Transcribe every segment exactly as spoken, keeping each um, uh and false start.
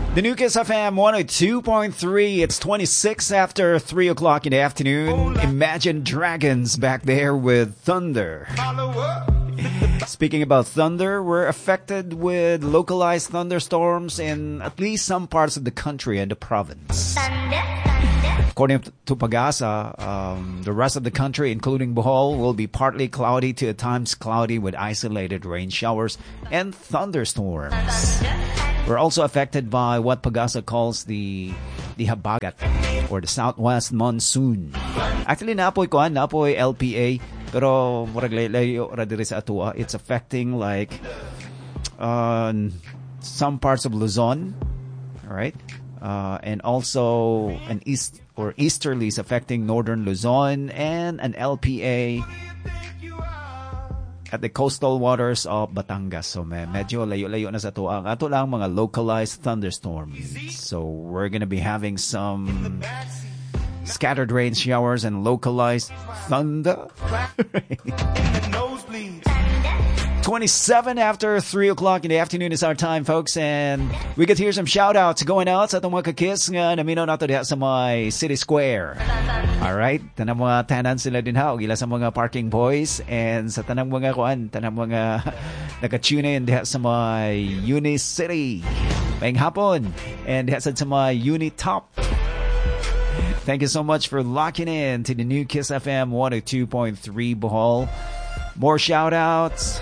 The new Kiss F M one oh two point three. It's twenty-six after three o'clock in the afternoon. Imagine Dragons back there with Thunder. Speaking about thunder, we're affected with localized thunderstorms in at least some parts of the country and the province. According to Pagasa, um, the rest of the country, including Bohol, will be partly cloudy to at times cloudy with isolated rain showers and thunderstorms. We're also affected by what Pagasa calls the the habagat or the southwest monsoon. Actually, napoy kuan, napoy L P A, pero murag layo ra diri sa atua. It's affecting like uh, some parts of Luzon, all right, uh, and also an east or easterlies affecting northern Luzon and an L P A at the coastal waters of Batangas. So medyo layo-layo na sa tuwa. Ato lang mga localized thunderstorms. So we're gonna be having some scattered rain showers and localized thunder. twenty-seven after three o'clock in the afternoon is our time, folks. And we could hear some shout-outs going out sa itong mga kakis nga namino nato diha sa my City Square. Alright? Tanang mga tanan sila din ha. O gila sa mga parking boys. And sa tanang mga kuan, tanang mga nakatune in diha sa my Uni City. Maying hapon. And diha sa my Uni Top. Thank you so much for locking in to the new Kiss F M one oh two point three Bohol. More shout-outs.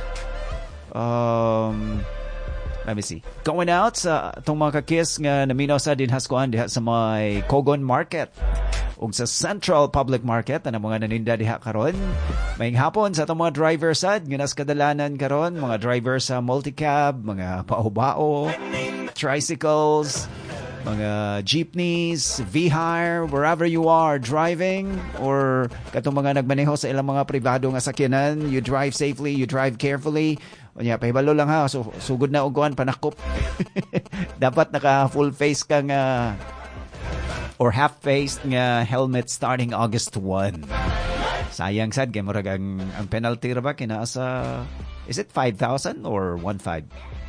Um, let me see. Going out sa itong mga kakis nga naminaw sa din haskuan diha sa may Kogon Market ug sa Central Public Market ang mga naninda diha karon. Maying hapon sa itong mga driver sad nga nas kadalanan karon, mga driver sa multicab, mga paubao, tricycles, mga jeepneys, V-Hire, wherever you are driving, or katong mga nagmaneho sa ilang mga pribado nga sakyanan, you drive safely, you drive carefully. O niya, pahibalo lang ha, so, sugod na uguan, panakop. Dapat naka full face ka nga, or half-faced nga helmet starting August first. Sayang sad, kaya murag ang, ang penalty ra ba, kinaasa, is it five thousand or one five?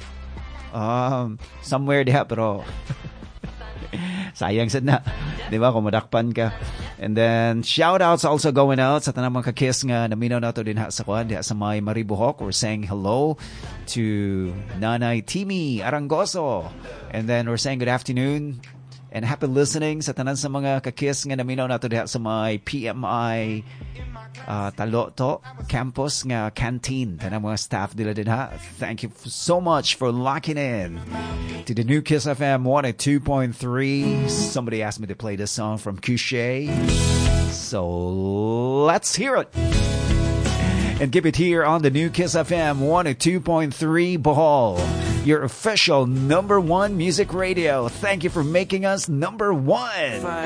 Um, somewhere diha, pero sayang sad na. Diba? Kung madakpan ka. And then, shout-outs also going out sa tanang mga kakis nga naminaw nato din ha sa kuan, diha sa may Maribohok. We're saying hello to Nanay Timi Arangoso. And then, we're saying good afternoon and happy listening sa tanan sa mga kakis nga naminaw nato diha sa may P M I uh, Taloto campus nga canteen. Tanang mga staff nila din ha. Thank you so much for locking in to the new Kiss F M one oh two point three. Somebody asked me to play this song from Couché. So let's hear it. And give it here on the new Kiss F M one oh two point three Bohol, your official number one music radio. Thank you for making us number one.